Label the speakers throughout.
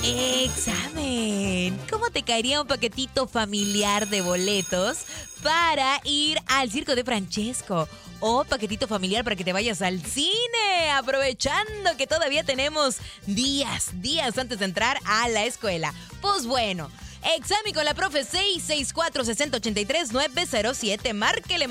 Speaker 1: Examen. ¿Cómo te caería un paquetito familiar de boletos para ir al Circo de Francesco? O paquetito familiar para que te vayas al cine, aprovechando que todavía tenemos días antes de entrar a la escuela. Pues bueno, examen con la profe 664-6083-907. Márquele,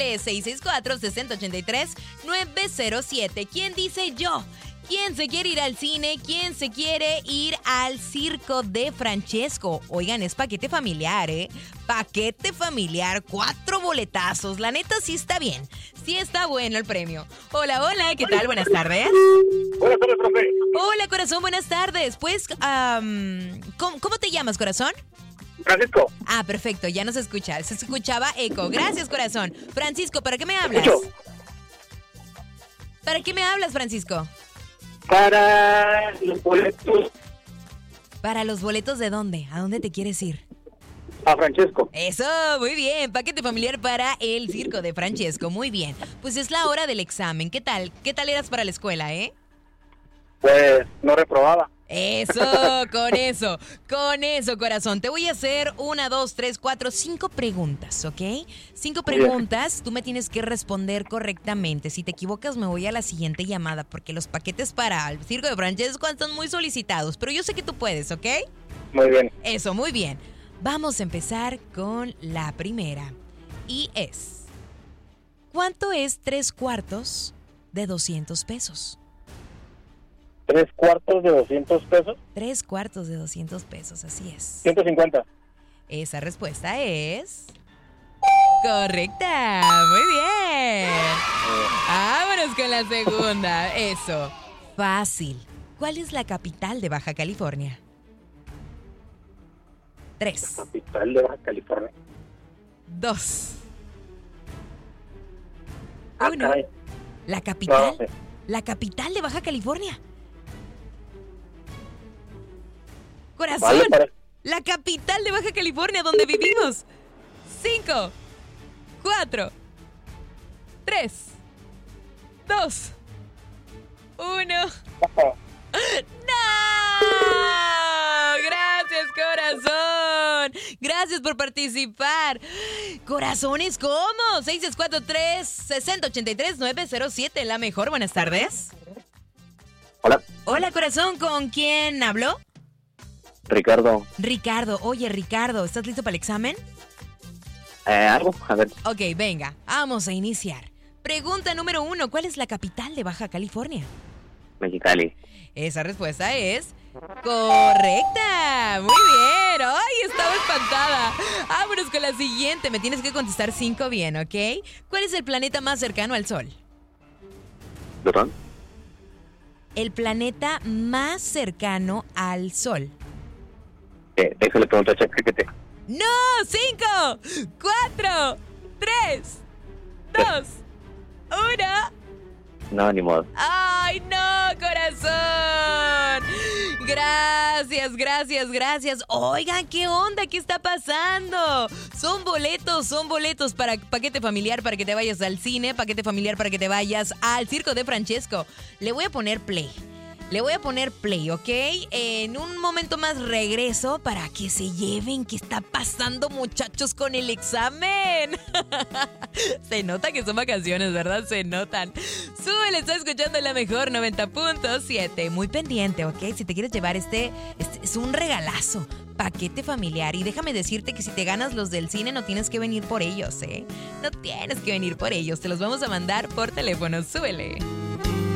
Speaker 1: 664-6083-907. ¿Quién dice yo? ¿Quién se quiere ir al cine? ¿Quién se quiere ir al Circo de Francesco? Oigan, es paquete familiar, ¿eh? Paquete familiar, 4 boletazos. La neta sí está bien. Sí está bueno el premio. Hola, ¿qué tal? Buenas tardes.
Speaker 2: Buenas tardes, profe.
Speaker 1: Hola, corazón, buenas tardes. Pues, ¿cómo te llamas, corazón?
Speaker 2: Francisco.
Speaker 1: Ah, perfecto, ya nos escucha. Se escuchaba eco. Gracias, corazón. Francisco, ¿para qué me hablas?
Speaker 2: Escucho.
Speaker 1: ¿Para qué me hablas, Francisco?
Speaker 2: Para los boletos
Speaker 1: ¿Para los boletos de dónde? ¿A dónde te quieres ir?
Speaker 2: a Francesco.
Speaker 1: Eso, muy bien. Paquete familiar para el Circo de Francesco. Muy bien. Pues es la hora del examen. ¿Qué tal? ¿Qué tal eras para la escuela,
Speaker 2: Pues no reprobaba.
Speaker 1: Eso, con eso, corazón. Te voy a hacer 1, 2, 3, 4, 5 preguntas, ¿ok? 5 preguntas, tú me tienes que responder correctamente. Si te equivocas, me voy a la siguiente llamada, porque los paquetes para el Circo de Francesco están muy solicitados, pero yo sé que tú puedes, ¿ok?
Speaker 2: Muy bien.
Speaker 1: Eso, muy bien. Vamos a empezar con la primera. Y es, ¿cuánto es 3/4 de 200 pesos?
Speaker 2: 3/4 de 200 pesos.
Speaker 1: 3/4 de 200 pesos, así es.
Speaker 2: 150.
Speaker 1: Esa respuesta es correcta. Muy bien. Vámonos con la segunda. Eso. Fácil. ¿Cuál es la capital de Baja California? 3,
Speaker 2: Capital de Baja California.
Speaker 1: 2,
Speaker 2: Ah,
Speaker 1: 1.
Speaker 2: caray.
Speaker 1: La capital.
Speaker 2: No sé.
Speaker 1: La capital de Baja California. Corazón.
Speaker 2: Vale, para...
Speaker 1: La capital de Baja California, donde vivimos. 5, 4, 3, 2, 1. ¡No! Gracias, corazón. Gracias por participar. Corazones, ¿cómo? 664-3-6083-907. La mejor. Buenas tardes.
Speaker 2: Hola,
Speaker 1: Hola, corazón. ¿Con quién habló?
Speaker 2: Ricardo.
Speaker 1: Ricardo. Oye, Ricardo, ¿estás listo para el examen?
Speaker 2: ¿Algo? A ver.
Speaker 1: Ok, venga. Vamos a iniciar. Pregunta número 1. ¿Cuál es la capital de Baja California?
Speaker 2: Mexicali.
Speaker 1: Esa respuesta es correcta. Muy bien. Ay, estaba espantada. Vámonos con la siguiente. Me tienes que contestar 5 bien, ¿ok? ¿Cuál es el planeta más cercano al Sol?
Speaker 2: ¿Perdón?
Speaker 1: El planeta más cercano al Sol.
Speaker 2: Déjale preguntar a ChatGPT.
Speaker 1: ¡No! 5, 4, 3, 2, 1.
Speaker 2: No, ni modo.
Speaker 1: ¡Ay, no, corazón! Gracias. Oigan, ¿qué onda? ¿Qué está pasando? Son boletos para paquete familiar para que te vayas al cine, paquete familiar para que te vayas al Circo de Francesco. Le voy a poner play, ¿ok? En un momento más regreso para que se lleven qué está pasando, muchachos, con el examen. Se nota que son vacaciones, ¿verdad? Se notan. Súbele, está escuchando la mejor 90.7. Muy pendiente, ¿ok? Si te quieres llevar este es un regalazo. Paquete familiar. Y déjame decirte que si te ganas los del cine no tienes que venir por ellos, ¿eh? No tienes que venir por ellos. Te los vamos a mandar por teléfono. Súbele.